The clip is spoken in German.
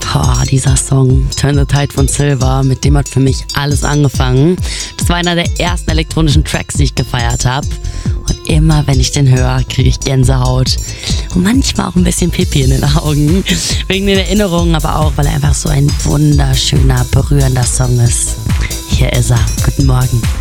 Dieser Song, Turn the Tide von Silver, mit dem hat für mich alles angefangen. Das war einer der ersten elektronischen Tracks, die ich gefeiert habe. Und immer, wenn ich den höre, kriege ich Gänsehaut. Und manchmal auch ein bisschen Pipi in den Augen. Wegen den Erinnerungen, aber auch, weil er einfach so ein wunderschöner, berührender Song ist. Hier ist er. Guten Morgen.